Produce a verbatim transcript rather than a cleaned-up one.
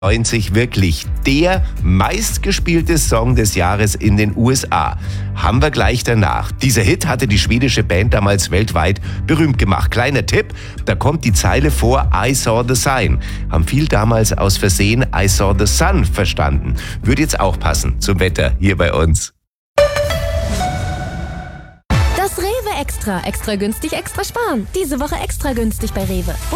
neunzig wirklich der meistgespielte Song des Jahres in den U S A. Haben wir gleich danach. Dieser Hit hatte die schwedische Band damals weltweit berühmt gemacht. Kleiner Tipp, da kommt die Zeile vor I saw the sign. Haben viel damals aus Versehen I saw the sun verstanden. Würde jetzt auch passen zum Wetter hier bei uns. Das Rewe Extra. Extra günstig, extra sparen. Diese Woche extra günstig bei Rewe.